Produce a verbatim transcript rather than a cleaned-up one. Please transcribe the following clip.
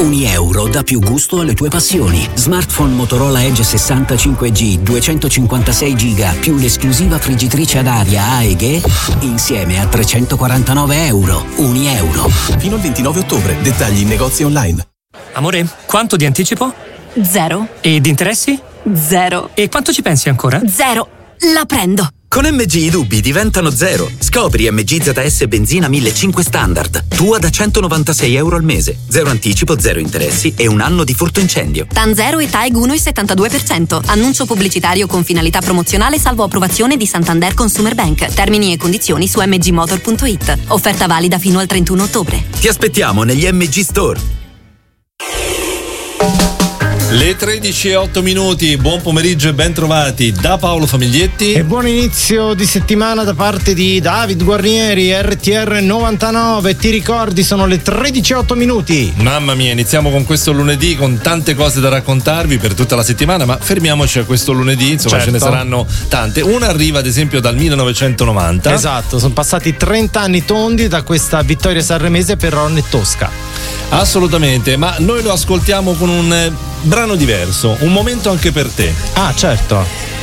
Ogni euro dà più gusto alle tue passioni. Smartphone Motorola Edge sessantacinque G duecentocinquantasei giga più l'esclusiva friggitrice ad aria A E G insieme a trecentoquarantanove euro. Ogni euro. Fino al ventinove ottobre. Dettagli in negozi online. Amore, quanto di anticipo? Zero. E di interessi? Zero. E quanto ci pensi ancora? Zero. La prendo. Con M G i dubbi diventano zero. Scopri M G Z S benzina millecinquecento standard. Tua da centonovantasei euro al mese. Zero anticipo, zero interessi e un anno di furto incendio. TAN zero e T A E G uno virgola settantadue per cento. Annuncio pubblicitario con finalità promozionale salvo approvazione di Santander Consumer Bank. Termini e condizioni su m g motor punto i t. Offerta valida fino al trentuno ottobre. Ti aspettiamo negli M G Store. Le tredici e otto minuti, buon pomeriggio e ben trovati da Paolo Famiglietti. E buon inizio di settimana da parte di David Guarnieri, R T R novantanove. Ti ricordi, sono le tredici e otto minuti. Mamma mia, iniziamo con questo lunedì con tante cose da raccontarvi per tutta la settimana, ma fermiamoci a questo lunedì, insomma, certo. Ce ne saranno tante. Una arriva ad esempio dal millenovecentonovanta. Esatto, sono passati trenta anni tondi da questa vittoria sanremese per Ron e Tosca. Assolutamente, ma noi lo ascoltiamo con un brano diverso, un momento anche per te. Ah, certo.